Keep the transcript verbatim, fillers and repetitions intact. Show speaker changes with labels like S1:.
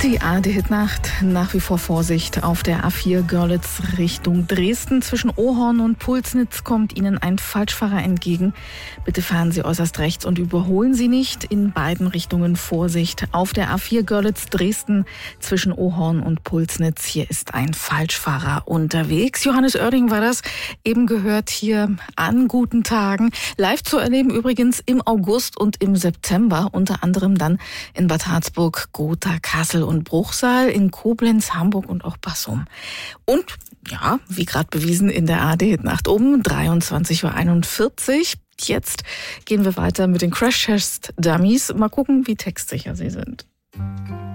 S1: Die A R D-Hitnacht, nach wie vor Vorsicht auf der A vier Görlitz Richtung Dresden. Zwischen Ohorn und Pulsnitz kommt Ihnen ein Falschfahrer entgegen. Bitte fahren Sie äußerst rechts und überholen Sie nicht. In beiden Richtungen Vorsicht auf der A vier Görlitz Dresden zwischen Ohorn und Pulsnitz. Hier ist ein Falschfahrer unterwegs. Johannes Oerding war das, eben gehört hier an guten Tagen. Live zu erleben übrigens im August und im September, unter anderem dann in Bad Harzburg, Gotha, Kassel und Bruchsal, in Koblenz, Hamburg und auch Bassum. Und ja, wie gerade bewiesen in der A R D-Hitnacht um dreiundzwanzig Uhr einundvierzig. Jetzt gehen wir weiter mit den Crash-Test-Dummies. Mal gucken, wie textsicher sie sind.